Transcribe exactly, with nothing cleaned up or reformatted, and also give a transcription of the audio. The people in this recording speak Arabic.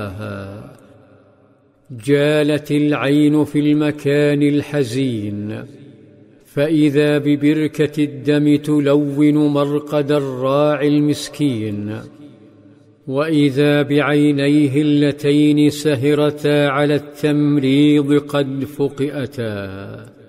جالت العين في المكان الحزين، فإذا ببركة الدم تلون مرقد الراعي المسكين، وإذا بعينيه اللتين سهرتا على التمريض قد فقئتا.